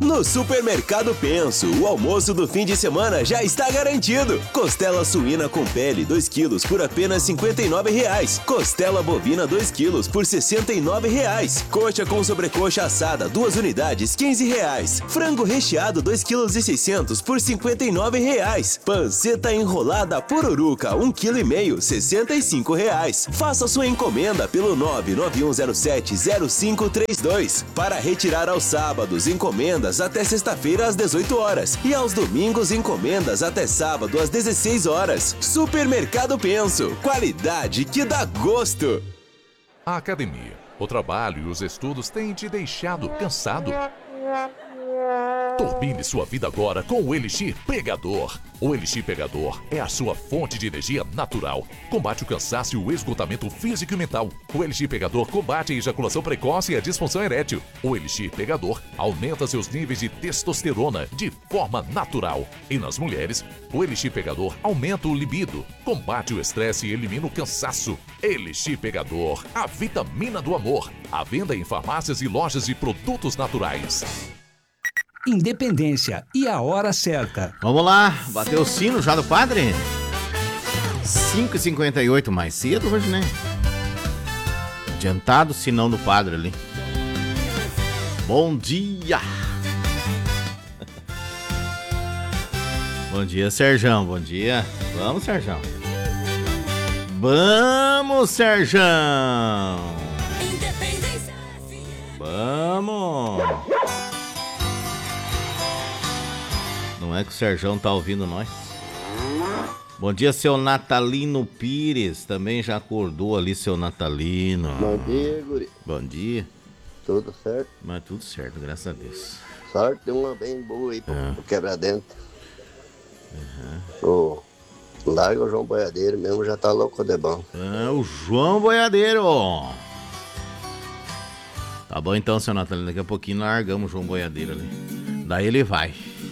No Supermercado Penso, o almoço do fim de semana já está garantido. Costela suína com pele 2 quilos por apenas R$ 59,00. Costela bovina 2 quilos por R$ 69,00. Coxa com sobrecoxa assada 2 unidades R$ 15,00. Frango recheado 2,6 kg por R$ 59,00. Panceta enrolada pururuca 1,5 kg R$ 65,00. Faça sua encomenda pelo 991070532. Para retirar aos sábados, encomendas até sexta-feira às 18 horas e aos domingos encomendas até sábado às 16 horas. Supermercado Penso, qualidade que dá gosto. A academia, o trabalho e os estudos têm te deixado cansado? Turbine sua vida agora com o Elixir Pegador. O Elixir Pegador é a sua fonte de energia natural. Combate o cansaço e o esgotamento físico e mental. O Elixir Pegador combate a ejaculação precoce e a disfunção erétil. O Elixir Pegador aumenta seus níveis de testosterona de forma natural. E nas mulheres, o Elixir Pegador aumenta o libido, combate o estresse e elimina o cansaço. Elixir Pegador, a vitamina do amor. À venda em farmácias e lojas de produtos naturais. Independência e a hora certa. Vamos lá, bateu o sino já do padre? 5h58, mais cedo hoje, né? Adiantado o sinão do padre ali. Bom dia! Bom dia, Serjão, bom dia. Vamos, Serjão. Vamos, Serjão. Vamos. Não é que o Serjão tá ouvindo nós? Bom dia, seu Natalino Pires. Também já acordou ali, seu Natalino. Bom dia, guri. Bom dia. Tudo certo? Mas tudo certo, graças a Deus. Sorte de uma bem boa aí pro quebra-dente. O Larga o João Boiadeiro mesmo já tá louco de bom. É o João Boiadeiro. Tá bom então, seu Natalino. Daqui a pouquinho largamos o João Boiadeiro ali. Daí ele vai.